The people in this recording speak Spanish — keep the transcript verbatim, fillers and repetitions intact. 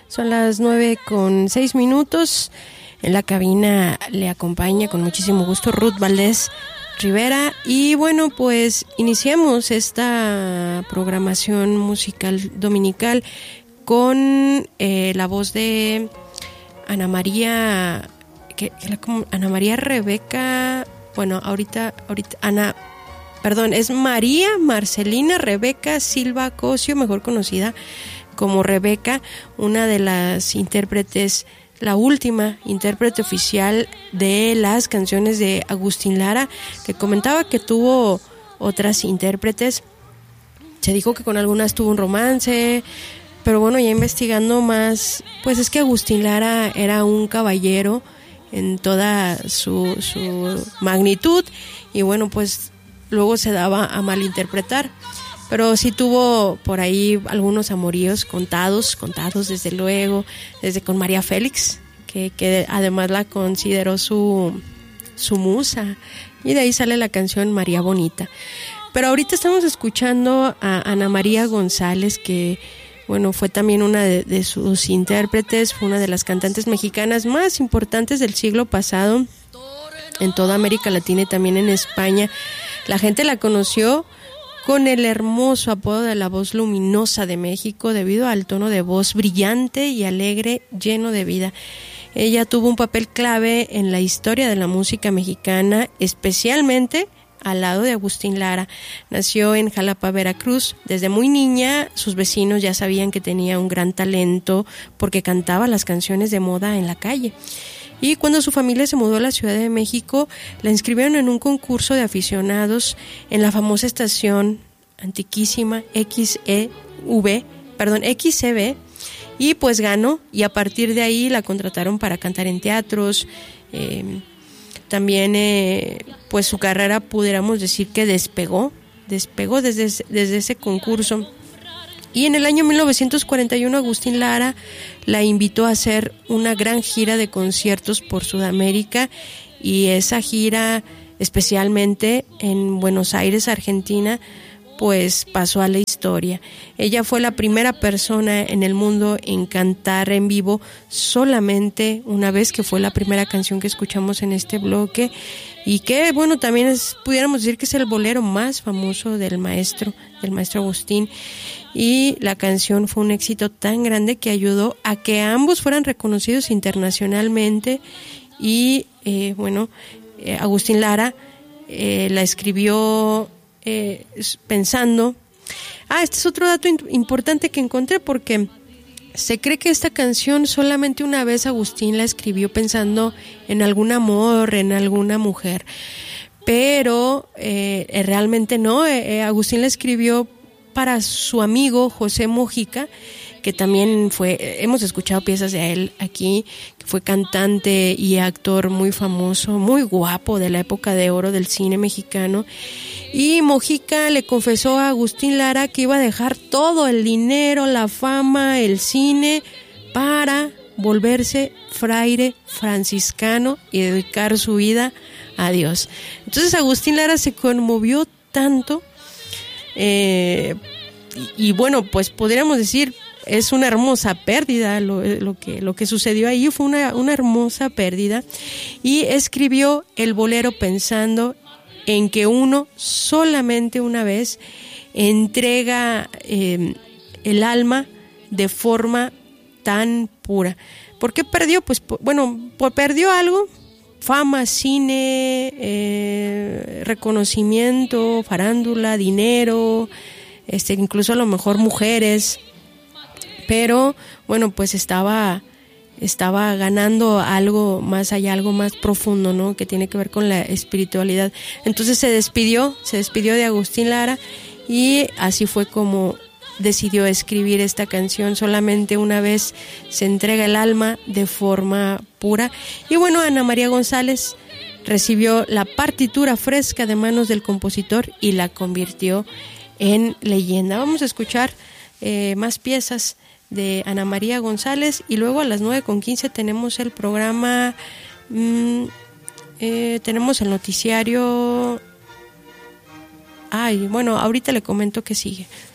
Son las nueve con seis minutos. En la cabina le acompaña con muchísimo gusto Ruth Valdés Rivera. Y bueno, pues iniciamos esta programación musical dominical con eh, la voz de Ana María, que, que la, Ana María Rebeca, bueno, ahorita, ahorita, Ana, perdón, es María Marcelina Rebeca Silva Cosio, mejor conocida como Rebeca, una de las intérpretes, la última intérprete oficial de las canciones de Agustín Lara, que comentaba que tuvo otras intérpretes. Se dijo que con algunas tuvo un romance, pero bueno, ya investigando más, pues es que Agustín Lara era un caballero en toda su, su magnitud, y bueno, pues luego se daba a malinterpretar. Pero sí tuvo por ahí algunos amoríos contados, contados desde luego, desde con María Félix, que, que además la consideró su, su musa, y de ahí sale la canción María Bonita. Pero ahorita estamos escuchando a Ana María González, que bueno, fue también una de, de sus intérpretes, fue una de las cantantes mexicanas más importantes del siglo pasado en toda América Latina y también en España. La gente la conoció con el hermoso apodo de la voz luminosa de México, debido al tono de voz brillante y alegre, lleno de vida. Ella tuvo un papel clave en la historia de la música mexicana, especialmente al lado de Agustín Lara. Nació en Jalapa, Veracruz. Desde muy niña, sus vecinos ya sabían que tenía un gran talento porque cantaba las canciones de moda en la calle. Y cuando su familia se mudó a la Ciudad de México, la inscribieron en un concurso de aficionados en la famosa estación antiquísima X E V, perdón, X E V, y pues ganó, y a partir de ahí la contrataron para cantar en teatros. Eh, también eh, pues su carrera, pudiéramos decir que despegó, despegó desde, desde ese concurso. Y en el año mil novecientos cuarenta y uno Agustín Lara la invitó a hacer una gran gira de conciertos por Sudamérica, y esa gira, especialmente en Buenos Aires, Argentina, pues pasó a la historia. Ella fue la primera persona en el mundo en cantar en vivo solamente una vez, que fue la primera canción que escuchamos en este bloque, y que bueno, también es, pudiéramos decir que es el bolero más famoso del maestro, del maestro Agustín. Y la canción fue un éxito tan grande que ayudó a que ambos fueran reconocidos internacionalmente. Y eh, bueno, eh, Agustín Lara eh, la escribió eh, pensando... Ah, este es otro dato in- importante que encontré, porque se cree que esta canción solamente una vez Agustín la escribió pensando en algún amor, en alguna mujer. Pero eh, realmente no, eh, Agustín la escribió para su amigo José Mojica, que también fue, hemos escuchado piezas de él aquí, que fue cantante y actor muy famoso, muy guapo, de la época de oro del cine mexicano. Y Mojica le confesó a Agustín Lara que iba a dejar todo, el dinero, la fama, el cine, para volverse fraile franciscano y dedicar su vida a Dios. Entonces Agustín Lara se conmovió tanto, eh, y, y bueno, pues podríamos decir, es una hermosa pérdida lo, lo que lo que sucedió ahí, fue una, una hermosa pérdida, y escribió el bolero pensando en que uno solamente una vez entrega eh, el alma de forma tan pura. ¿Por qué perdió? Pues bueno, pues perdió algo: fama, cine, eh, reconocimiento, farándula, dinero, este, incluso a lo mejor mujeres. Pero bueno, pues estaba estaba ganando algo más allá, algo más profundo, ¿no? Que tiene que ver con la espiritualidad. Entonces se despidió, se despidió de Agustín Lara, y así fue como decidió escribir esta canción. Solamente una vez se entrega el alma de forma pura. Y bueno, Ana María González recibió la partitura fresca de manos del compositor y la convirtió en leyenda. Vamos a escuchar eh, más piezas de Ana María González, y luego a las nueve con quince tenemos el programa, mmm, eh, tenemos el noticiario. Ay, bueno, ahorita le comento que sigue.